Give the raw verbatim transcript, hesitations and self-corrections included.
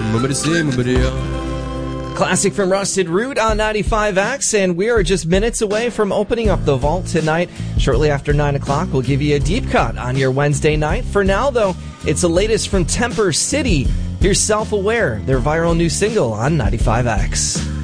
Classic from Rusted Root on ninety-five X, and we are just minutes away from opening up the vault tonight. Shortly after nine o'clock, we'll give you a deep cut on your Wednesday night. For now, though, it's the latest from Temper City. Here's Self-Aware, their viral new single on ninety-five X.